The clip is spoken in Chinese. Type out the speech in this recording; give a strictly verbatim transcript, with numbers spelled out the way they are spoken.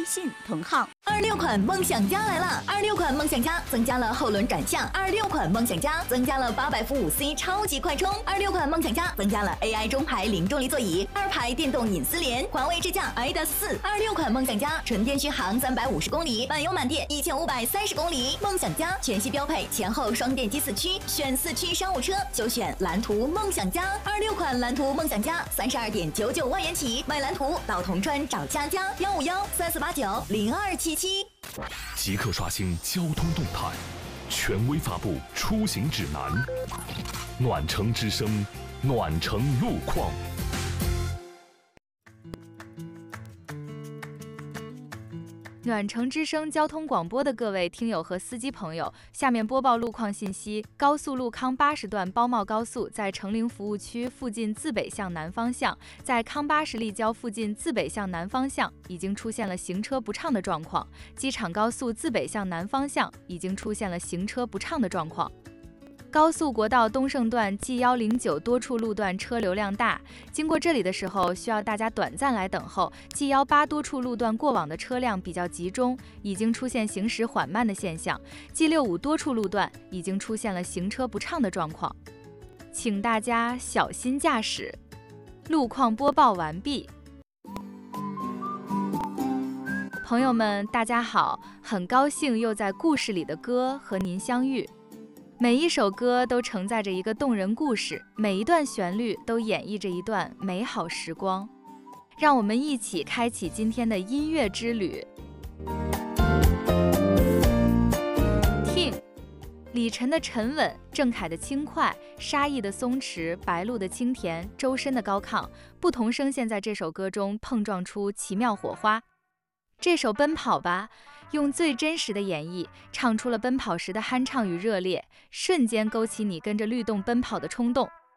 信同号。 二六款梦想家来了！二六款梦想家增加了后轮转向，二六款梦想家增加了八百伏五 C 超级快充，二六款梦想家增加了 A I 中排零重力座椅，二排电动隐私帘，华为智驾 i D A S 四。二六款梦想家纯电续航三百五十公里，满油满电一千五百三十公里。梦想家全系标配前后双电机四驱，选四驱商务车就选蓝图梦想家。二六款蓝图梦想家三十二点九九万元起，买蓝图到铜川找佳佳，幺五幺三四八九零二七七。 即刻刷新交通动态，权威发布出行指南。暖城之声，暖城路况。 暖城之声交通广播的各位听友和司机朋友，下面播报路况信息：高速路康八十段包茂高速在成陵服务区附近自北向南方向，在康巴什立交附近自北向南方向已经出现了行车不畅的状况；机场高速自北向南方向已经出现了行车不畅的状况。高速国道东胜段 G 一零九多处路段车流量大，经过这里的时候需要大家短暂来等候。G 一八多处路段过往的车辆比较集中，已经出现行驶缓慢的现象。G 六五多处路段已经出现了行车不畅的状况，请大家小心驾驶。路况播报完毕。朋友们，大家好，很高兴又在故事里的歌和您相遇。每一首歌都承载着一个动人故事，每一段旋律都演绎着一段美好时光。让我们一起开启今天的音乐之旅。听，李晨的沉稳，郑恺的轻快，沙溢的松弛，白鹿的清甜，周深的高亢，不同声线在这首歌中碰撞出奇妙火花。这首《奔跑吧》用最真实的演绎，唱出了奔跑时的酣畅与热烈，瞬间勾起你跟着律动奔跑的冲动。